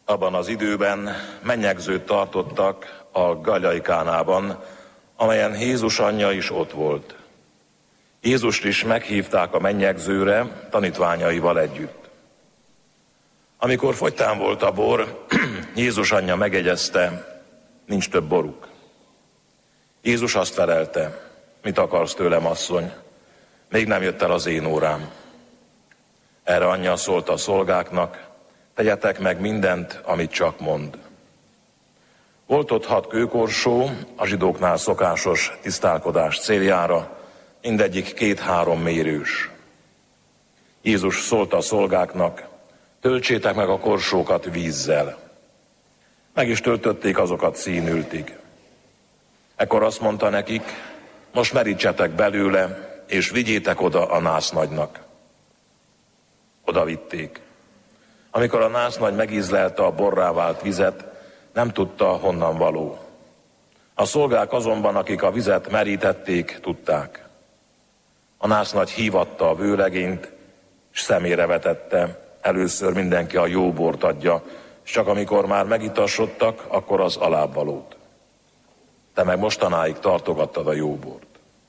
Abban az időben mennyegzőt tartottak a Galilei Kánában, amelyen Jézus anyja is ott volt. Jézust is meghívták a mennyegzőre tanítványaival együtt. Amikor fogytán volt a bor, Jézus anyja megjegyezte, nincs több boruk. Jézus azt felelte, mit akarsz tőlem, asszony? Még nem jött el az én órám. Erre anyja szólt a szolgáknak, tegyetek meg mindent, amit csak mond. Volt ott 6 kőkorsó, a zsidóknál szokásos tisztálkodás céljára, mindegyik 2-3 mérős. Jézus szólt a szolgáknak, töltsétek meg a korsókat vízzel. Meg is töltötték azokat színültig. Ekkor azt mondta nekik, most merítsetek belőle, és vigyétek oda a násznagynak. Oda vitték. Amikor a násznagy megízlelte a borrá vált vizet, nem tudta, honnan való. A szolgák azonban, akik a vizet merítették, tudták. A násznagy hívatta a vőlegényt, és szemére vetette, először mindenki a jó bort adja, és csak amikor már megitasodtak, akkor az alábbvalót. Te meg mostanáig tartogattad a jó bort.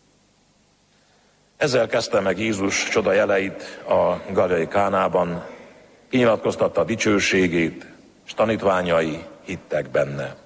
Ezzel kezdte meg Jézus csoda jeleit a Galilei Kánában, kinyilatkoztatta a dicsőségét, és tanítványai hittek benne.